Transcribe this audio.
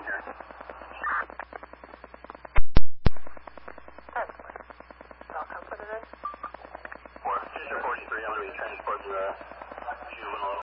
here. I'll come for today. 4, 43, I'm going to be transporting the juvenile